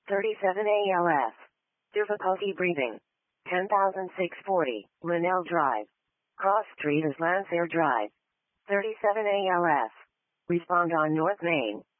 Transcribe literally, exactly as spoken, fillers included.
thirty-seven A L S. Difficulty breathing. ten thousand six hundred forty, Linnell Drive. Cross Street is Lancaster Drive. thirty-seven A L S. Respond on North Main.